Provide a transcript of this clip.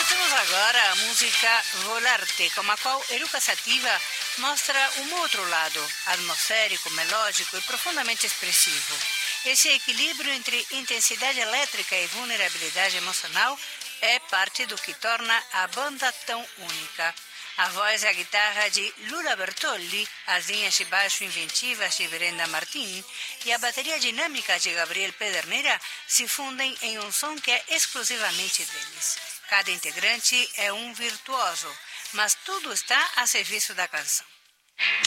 Escutamos agora a música Volarte, com a qual Eruca Sativa mostra um outro lado, atmosférico, melódico e profundamente expressivo. Esse equilíbrio entre intensidade elétrica e vulnerabilidade emocional é parte do que torna a banda tão única. A voz e a guitarra de Lula Bertolli, as linhas de baixo inventivas de Brenda Martin e a bateria dinâmica de Gabriel Pedernera se fundem em um som que é exclusivamente deles. Cada integrante é um virtuoso, mas tudo está a serviço da canção.